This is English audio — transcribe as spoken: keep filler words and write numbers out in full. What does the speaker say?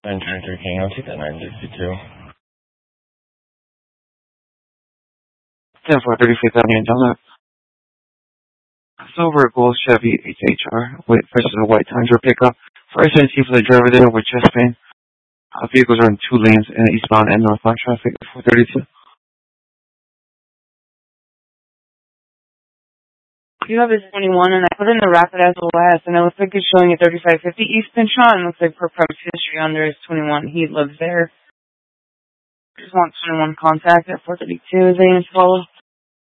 nine twenty-three King, I'll take that nine sixty-two. ten four thirty-fifth Avenue, Dunlap. Silver Gold Chevy H H R with versus a white Tundra pickup. First and see for the driver there with chest pain. Uh, vehicles are in two lanes in eastbound and northbound traffic. four thirty-two. You have his twenty-one, and I put in the Rapid as the last, and it looks like it's showing a thirty-five fifty East Pinchon. Looks like for premise history under his twenty-one. He lives there. Just want twenty-one contact at four thirty-two. Is there any follow?